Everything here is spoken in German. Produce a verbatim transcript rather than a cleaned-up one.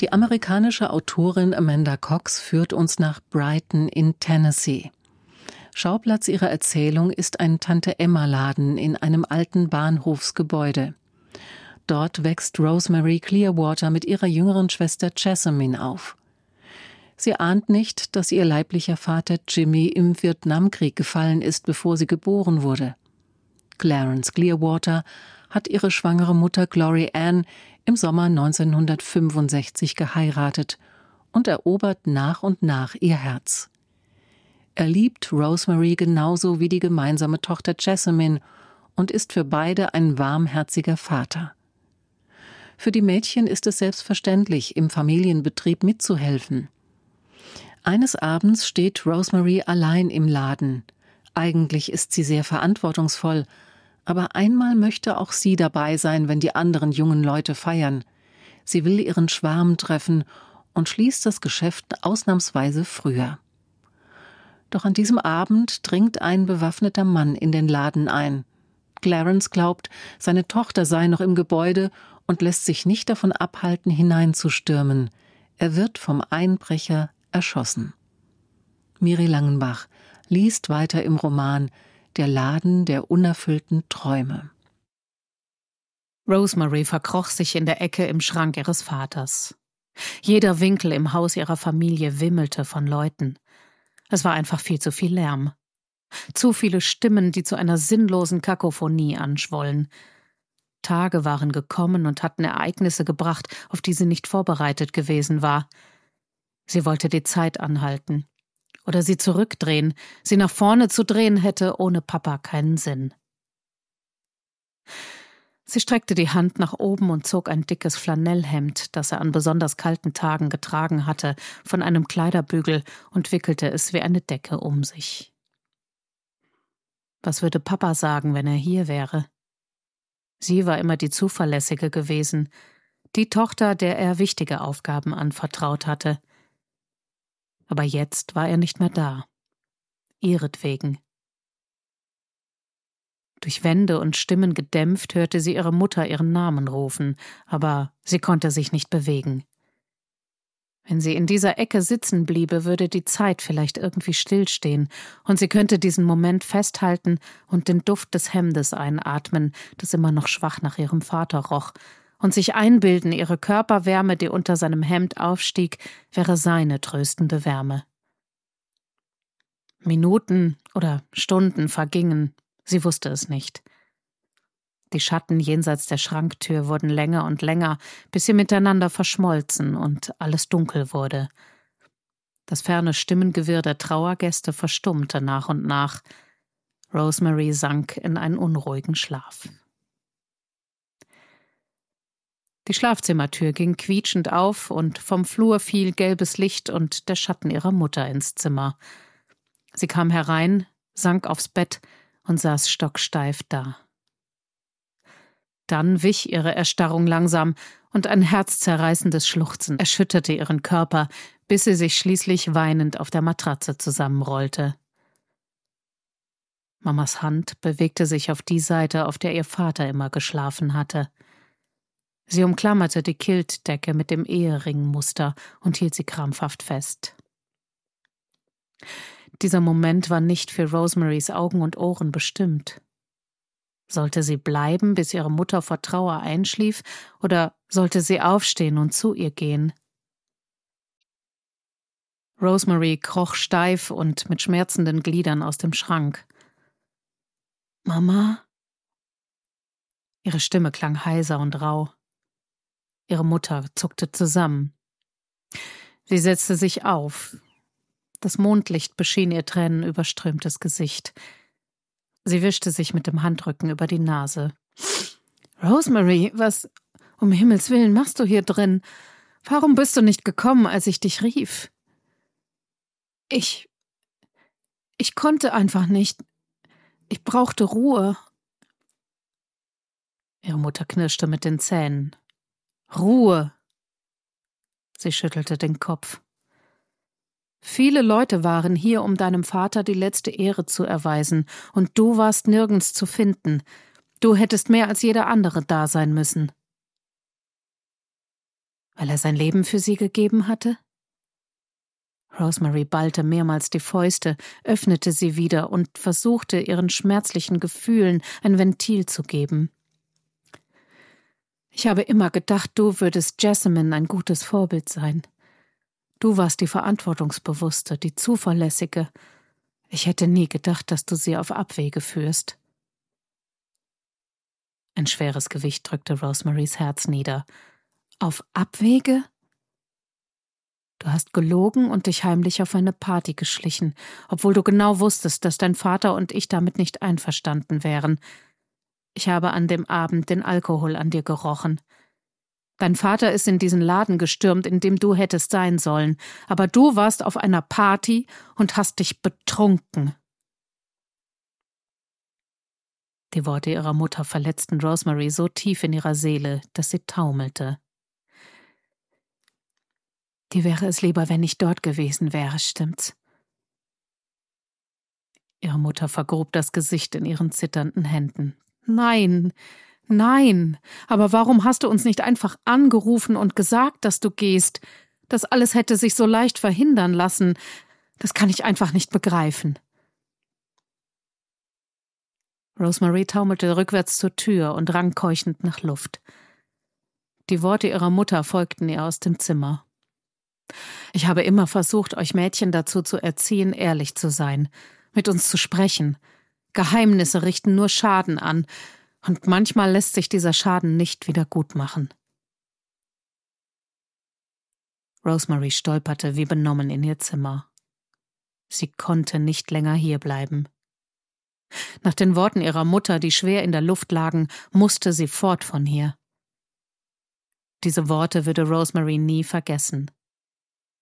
Die amerikanische Autorin Amanda Cox führt uns nach Brighton in Tennessee. Schauplatz ihrer Erzählung ist ein Tante-Emma-Laden in einem alten Bahnhofsgebäude. Dort wächst Rosemary Clearwater mit ihrer jüngeren Schwester Jessamine auf. Sie ahnt nicht, dass ihr leiblicher Vater Jimmy im Vietnamkrieg gefallen ist, bevor sie geboren wurde. Clarence Clearwater hat ihre schwangere Mutter Glory Ann im Sommer neunzehnhundertfünfundsechzig geheiratet und erobert nach und nach ihr Herz. Er liebt Rosemary genauso wie die gemeinsame Tochter Jessamine und ist für beide ein warmherziger Vater. Für die Mädchen ist es selbstverständlich, im Familienbetrieb mitzuhelfen. Eines Abends steht Rosemary allein im Laden. Eigentlich ist sie sehr verantwortungsvoll, aber einmal möchte auch sie dabei sein, wenn die anderen jungen Leute feiern. Sie will ihren Schwarm treffen und schließt das Geschäft ausnahmsweise früher. Doch an diesem Abend dringt ein bewaffneter Mann in den Laden ein. Clarence glaubt, seine Tochter sei noch im Gebäude und lässt sich nicht davon abhalten, hineinzustürmen. Er wird vom Einbrecher erschossen. Miri Langenbach liest weiter im Roman Der Laden der unerfüllten Träume. Rosemary verkroch sich in der Ecke im Schrank ihres Vaters. Jeder Winkel im Haus ihrer Familie wimmelte von Leuten. Es war einfach viel zu viel Lärm. Zu viele Stimmen, die zu einer sinnlosen Kakophonie anschwollen. Tage waren gekommen und hatten Ereignisse gebracht, auf die sie nicht vorbereitet gewesen war. Sie wollte die Zeit anhalten. Oder sie zurückdrehen. Sie nach vorne zu drehen hätte ohne Papa keinen Sinn. Sie streckte die Hand nach oben und zog ein dickes Flanellhemd, das er an besonders kalten Tagen getragen hatte, von einem Kleiderbügel und wickelte es wie eine Decke um sich. Was würde Papa sagen, wenn er hier wäre? Sie war immer die Zuverlässige gewesen, die Tochter, der er wichtige Aufgaben anvertraut hatte. Aber jetzt war er nicht mehr da. Ihretwegen. Durch Wände und Stimmen gedämpft hörte sie ihre Mutter ihren Namen rufen, aber sie konnte sich nicht bewegen. Wenn sie in dieser Ecke sitzen bliebe, würde die Zeit vielleicht irgendwie stillstehen und sie könnte diesen Moment festhalten und den Duft des Hemdes einatmen, das immer noch schwach nach ihrem Vater roch, und sich einbilden, ihre Körperwärme, die unter seinem Hemd aufstieg, wäre seine tröstende Wärme. Minuten oder Stunden vergingen, sie wusste es nicht. Die Schatten jenseits der Schranktür wurden länger und länger, bis sie miteinander verschmolzen und alles dunkel wurde. Das ferne Stimmengewirr der Trauergäste verstummte nach und nach. Rosemary sank in einen unruhigen Schlaf. Die Schlafzimmertür ging quietschend auf und vom Flur fiel gelbes Licht und der Schatten ihrer Mutter ins Zimmer. Sie kam herein, sank aufs Bett und saß stocksteif da. Dann wich ihre Erstarrung langsam und ein herzzerreißendes Schluchzen erschütterte ihren Körper, bis sie sich schließlich weinend auf der Matratze zusammenrollte. Mamas Hand bewegte sich auf die Seite, auf der ihr Vater immer geschlafen hatte. Sie umklammerte die Kiltdecke mit dem Eheringmuster und hielt sie krampfhaft fest. Dieser Moment war nicht für Rosemarys Augen und Ohren bestimmt. Sollte sie bleiben, bis ihre Mutter vor Trauer einschlief, oder sollte sie aufstehen und zu ihr gehen? Rosemary kroch steif und mit schmerzenden Gliedern aus dem Schrank. »Mama?« Ihre Stimme klang heiser und rau. Ihre Mutter zuckte zusammen. Sie setzte sich auf. Das Mondlicht beschien ihr tränenüberströmtes Gesicht. Sie wischte sich mit dem Handrücken über die Nase. »Rosemary, was um Himmels Willen machst du hier drin? Warum bist du nicht gekommen, als ich dich rief?« »Ich... ich konnte einfach nicht. Ich brauchte Ruhe.« Ihre Mutter knirschte mit den Zähnen. »Ruhe!« Sie schüttelte den Kopf. »Viele Leute waren hier, um deinem Vater die letzte Ehre zu erweisen, und du warst nirgends zu finden. Du hättest mehr als jeder andere da sein müssen.« Weil er sein Leben für sie gegeben hatte? Rosemary ballte mehrmals die Fäuste, öffnete sie wieder und versuchte, ihren schmerzlichen Gefühlen ein Ventil zu geben. Ich habe immer gedacht, du würdest Jessamine ein gutes Vorbild sein. Du warst die Verantwortungsbewusste, die Zuverlässige. Ich hätte nie gedacht, dass du sie auf Abwege führst. Ein schweres Gewicht drückte Rosemarys Herz nieder. Auf Abwege? Du hast gelogen und dich heimlich auf eine Party geschlichen, obwohl du genau wusstest, dass dein Vater und ich damit nicht einverstanden wären. Ich habe an dem Abend den Alkohol an dir gerochen. Dein Vater ist in diesen Laden gestürmt, in dem du hättest sein sollen, aber du warst auf einer Party und hast dich betrunken. Die Worte ihrer Mutter verletzten Rosemary so tief in ihrer Seele, dass sie taumelte. Dir wäre es lieber, wenn ich dort gewesen wäre, stimmt's? Ihre Mutter vergrub das Gesicht in ihren zitternden Händen. Nein, nein, aber warum hast du uns nicht einfach angerufen und gesagt, dass du gehst? Das alles hätte sich so leicht verhindern lassen. Das kann ich einfach nicht begreifen. Rosemary taumelte rückwärts zur Tür und rang keuchend nach Luft. Die Worte ihrer Mutter folgten ihr aus dem Zimmer. Ich habe immer versucht, euch Mädchen dazu zu erziehen, ehrlich zu sein, mit uns zu sprechen. Geheimnisse richten nur Schaden an, und manchmal lässt sich dieser Schaden nicht wieder gut machen. Rosemary stolperte wie benommen in ihr Zimmer. Sie konnte nicht länger hierbleiben. Nach den Worten ihrer Mutter, die schwer in der Luft lagen, musste sie fort von hier. Diese Worte würde Rosemary nie vergessen.